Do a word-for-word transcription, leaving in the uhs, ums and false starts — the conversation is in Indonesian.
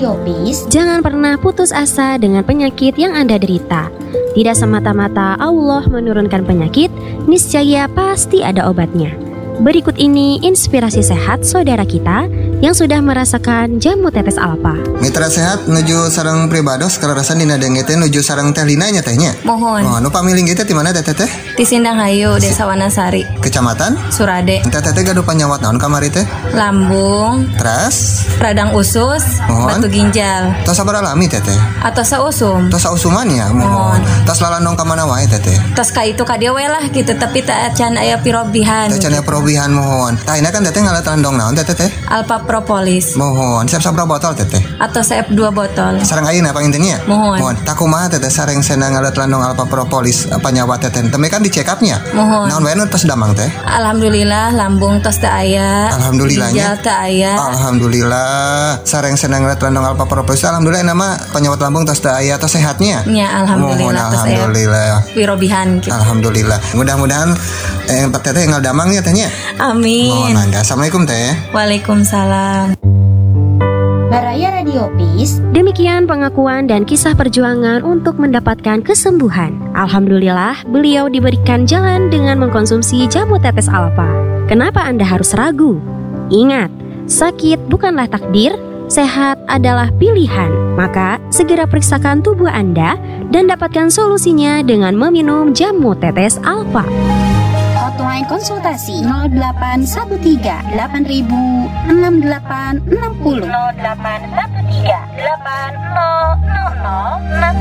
Radio Peace, jangan pernah putus asa dengan penyakit yang Anda derita. Tidak semata-mata Allah menurunkan penyakit, niscaya pasti ada obatnya. Berikut ini inspirasi sehat saudara kita yang sudah merasakan jamu tetes alfa. Mitra sehat nuju sareng pribados kararasan dina denge teh nuju sareng teh linanya tehnya. Mohon. Oh, nu pamiling kita di mana teh teh? Di Sindanghayu, Desa Wanasari, Kecamatan Surade. Teh teh gaduh panyawat naon kamari teh? Lambung, Teras, radang usus, Mohon. batu ginjal, tos sabar alami teh teh. atau sausum. Tos sausuman ya, mohon. Tos lalandong ka mana wae teh teh. Tos ka itu ka dia we lah gitu, tapi tak can aya pirobihan. Teh can aya perobihan mohon. Tah ini kan teh teh ngalat landong naon teh teh? Alpha propolis Mohon. Siap sabra botol teh teh. atau C F dua botol. Sareng ayeuna pangintennya. Mohon. Mohon. Tak kumaha teh teh sareng sena ngalat landong alfa propolis apa nyawa teh teh. Teme kan di check up-nya. Mohon. Naon wae nu tos damang teh? Alhamdulillah lambung tos teu aya. Alhamdulillahnya. Ginjal teu aya. Alhamdulillah. Sareng senang ngeliat landong alfa propolis. Alhamdulillah nama penyawat lambung tos teu aya tos sehatnya. Ya alhamdulillah Mohon, tos aya alhamdulillah. pirobihan gitu. Alhamdulillah. Mudah-mudahan eh teteh ngal damang ya tehnya. Amin. Mohon mangga. Assalamualaikum teh. Waalaikumsalam. Baraya Radio Peace, Demikian pengakuan dan kisah perjuangan untuk mendapatkan kesembuhan. Alhamdulillah, beliau diberikan jalan dengan mengkonsumsi jamu tetes alfa. Kenapa Anda harus ragu? Ingat, sakit bukanlah takdir, sehat adalah pilihan. Maka, segera periksakan tubuh Anda dan dapatkan solusinya dengan meminum jamu tetes alfa. hotline konsultasi nol delapan satu tiga delapan ribu enam delapan enam nol. nol delapan satu tiga delapan nol nol nol enam